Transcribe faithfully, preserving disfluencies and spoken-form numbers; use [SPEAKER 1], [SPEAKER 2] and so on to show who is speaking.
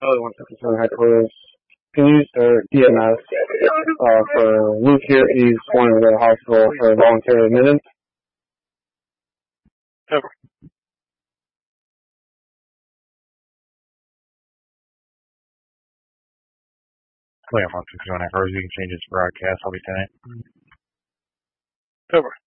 [SPEAKER 1] Charlie one fifty-seven headquarters. Can you use their D M S uh, for Luke here? He's wanting to go to the hospital for voluntary admittance.
[SPEAKER 2] Over. William one fifty-one headquarters. You can change this broadcast. I'll be tonight. Over.